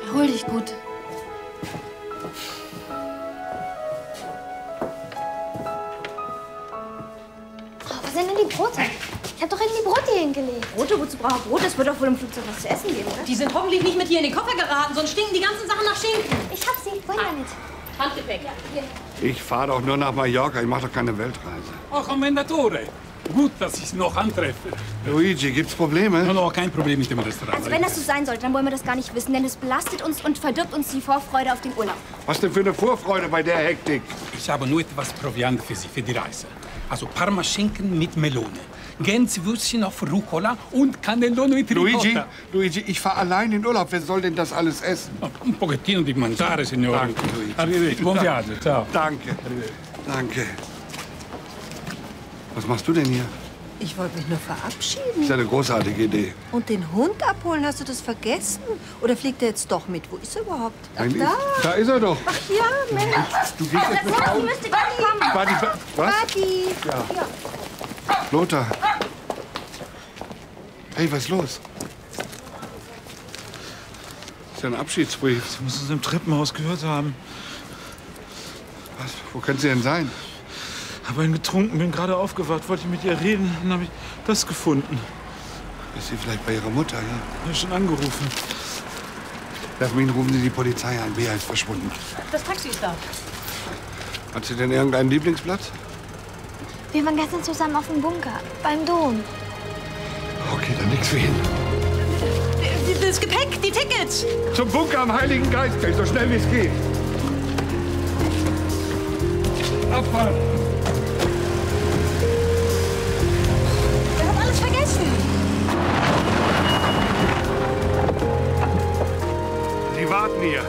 Hol dich gut. Oh, wo sind denn die Brote? Ich hab doch eben die Brote hier hingelegt. Brote? Wozu braucht er Brot? Es wird doch wohl im Flugzeug was zu essen geben, oder? Die sind hoffentlich nicht mit hier in den Koffer geraten, sonst stinken die ganzen Sachen nach Schinken. Ich hab sie. Wohin damit? Handgepäck. Ja, hier. Ich fahre doch nur nach Mallorca. Ich mache doch keine Weltreise. Oh, Commendatore. Gut, dass ich es noch antreffe. Luigi, gibt's Probleme? No, kein Problem mit dem Restaurant. Also wenn das so sein sollte, dann wollen wir das gar nicht wissen, denn es belastet uns und verdirbt uns die Vorfreude auf den Urlaub. Was denn für eine Vorfreude bei der Hektik? Ich habe nur etwas Proviant für Sie, für die Reise. Also Parmaschinken mit Melone, Gänsewürstchen auf Rucola und Cannelloni mit Ricotta. Luigi, ich fahre allein in Urlaub. Wer soll denn das alles essen? Un pochettino di mangiare, signore. Danke, Luigi. Arrivederci, buon viaggio, ciao. Danke. Danke. Was machst du denn hier? Ich wollte mich nur verabschieden. Das ist ja eine großartige Idee. Und den Hund abholen, hast du das vergessen? Oder fliegt er jetzt doch mit? Wo ist er überhaupt? Ach, da. Da ist er doch. Ach ja, Mensch. Du gehst jetzt mit Die müsste gar nicht kommen. Wadi, was? Vati. Ja. Lothar. Hey, was ist los? Das ist ja ein Abschiedsbrief. Sie müssen es im Treppenhaus gehört haben. Was? Wo könnte sie denn sein? Habe einen getrunken, bin gerade aufgewacht, wollte mit ihr reden, dann habe ich das gefunden. Ist sie vielleicht bei ihrer Mutter, ja? Ich habe schon angerufen. Jasmin, rufen Sie die Polizei an. Bea ist verschwunden. Das Taxi ist da. Hat sie denn irgendeinen Lieblingsplatz? Wir waren gestern zusammen auf dem Bunker, beim Dom. Okay, dann nix für ihn. Das Gepäck, die Tickets. Zum Bunker am Heiligen Geistfeld, so schnell wie es geht. Abfahren! Wir haben alles vergessen. Sie warten hier.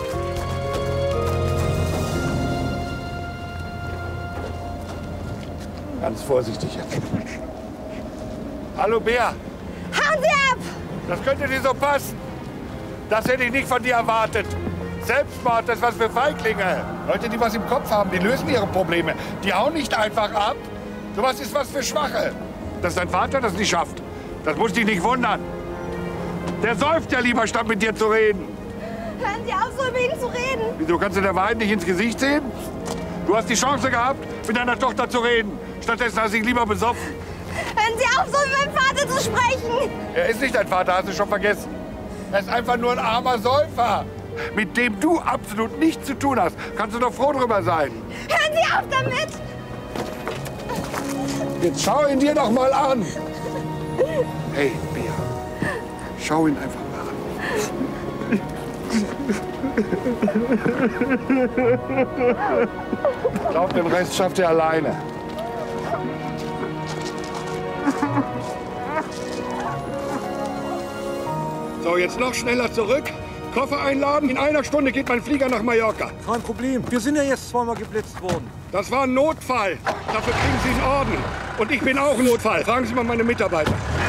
Ganz vorsichtig jetzt. Hallo, Bea. Hauen Sie ab! Das könnte dir so passen. Das hätte ich nicht von dir erwartet. Selbstmord, das ist was für Feiglinge. Leute, die was im Kopf haben, die lösen ihre Probleme. Die hauen nicht einfach ab. Sowas ist was für Schwache. Dass dein Vater das nicht schafft, das muss dich nicht wundern. Der säuft ja lieber, statt mit dir zu reden. Hören Sie auf, so über ihn zu reden. Wieso kannst du der Wahrheit nicht ins Gesicht sehen? Du hast die Chance gehabt, mit deiner Tochter zu reden. Stattdessen hast du dich lieber besoffen. Hören Sie auf, so über meinen Vater zu sprechen. Er ist nicht dein Vater, hast du schon vergessen. Er ist einfach nur ein armer Säufer, mit dem du absolut nichts zu tun hast. Kannst du doch froh drüber sein. Hören Sie auf damit. Jetzt schau ihn dir doch mal an. Hey, Bea, schau ihn einfach mal an. Ich glaube, den Rest schafft er alleine. So, jetzt noch schneller zurück. Koffer einladen. In einer Stunde geht mein Flieger nach Mallorca. Kein Problem. Wir sind ja jetzt zweimal geblitzt worden. Das war ein Notfall. Dafür kriegen Sie einen Orden. Und ich bin auch ein Notfall. Fragen Sie mal meine Mitarbeiter.